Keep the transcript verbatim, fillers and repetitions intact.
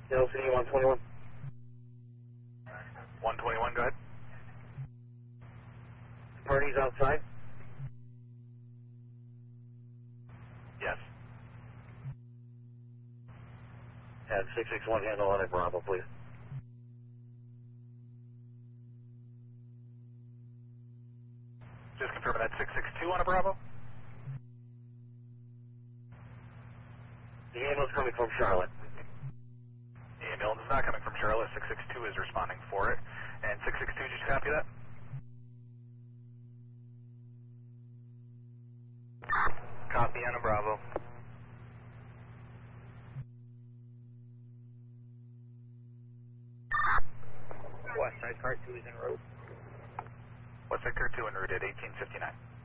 L C D one twenty-one. one twenty-one, go ahead. Parties outside? Yes. At six six one handle on it, Bravo, please. Just confirming that six six two on a Bravo. The ambulance coming from Charlotte. The ambulance is not coming from Charlotte. six six two is responding for it. And six six two, did you copy that? Copy on a Bravo. Westside car two is en route. Westside Car two en route at eighteen fifty-nine.